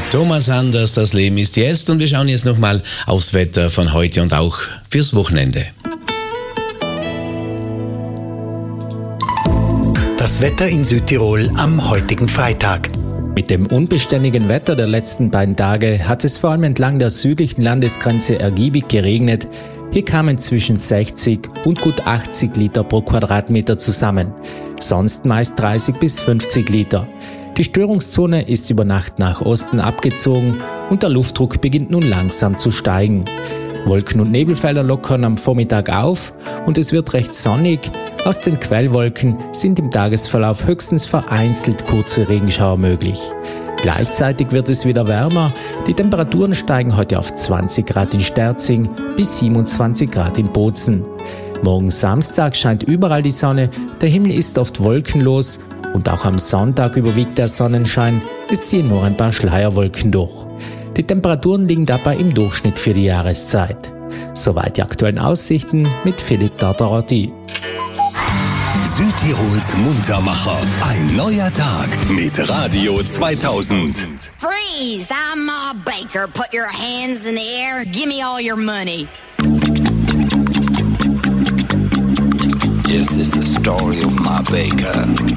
Thomas Anders, das Leben ist jetzt, und wir schauen jetzt nochmal aufs Wetter von heute und auch fürs Wochenende. Das Wetter in Südtirol am heutigen Freitag. Mit dem unbeständigen Wetter der letzten beiden Tage hat es vor allem entlang der südlichen Landesgrenze ergiebig geregnet. Hier kamen zwischen 60 und gut 80 Liter pro Quadratmeter zusammen, sonst meist 30 bis 50 Liter. Die Störungszone ist über Nacht nach Osten abgezogen und der Luftdruck beginnt nun langsam zu steigen. Wolken- und Nebelfelder lockern am Vormittag auf und es wird recht sonnig. Aus den Quellwolken sind im Tagesverlauf höchstens vereinzelt kurze Regenschauer möglich. Gleichzeitig wird es wieder wärmer. Die Temperaturen steigen heute auf 20 Grad in Sterzing bis 27 Grad in Bozen. Morgen Samstag scheint überall die Sonne, der Himmel ist oft wolkenlos und auch am Sonntag überwiegt der Sonnenschein, es ziehen nur ein paar Schleierwolken durch. Die Temperaturen liegen dabei im Durchschnitt für die Jahreszeit. Soweit die aktuellen Aussichten mit Philipp Tartarotti. Südtirols Muntermacher. Ein neuer Tag mit Radio 2000. Freeze! I'm Ma Baker. Put your hands in the air. Give me all your money. This is the story of Ma Baker.